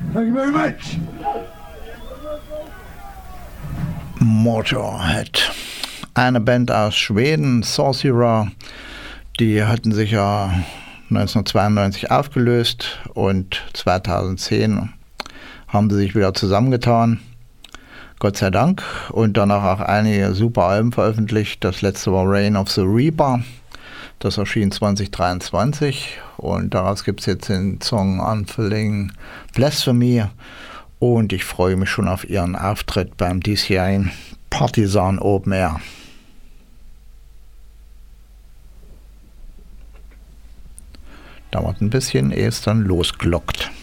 Thank you very much. Motorhead. Eine Band aus Schweden, Sorcerer, die hatten sich ja 1992 aufgelöst und 2010 haben sie sich wieder zusammengetan. Gott sei Dank. Und danach auch einige super Alben veröffentlicht. Das letzte war Reign of the Reaper. Das erschien 2023. Und daraus gibt es jetzt den Song Unfilling Blasphemy. Und ich freue mich schon auf ihren Auftritt beim diesjährigen Partisan Open Air. Dauert ein bisschen, ehe es dann losglockt.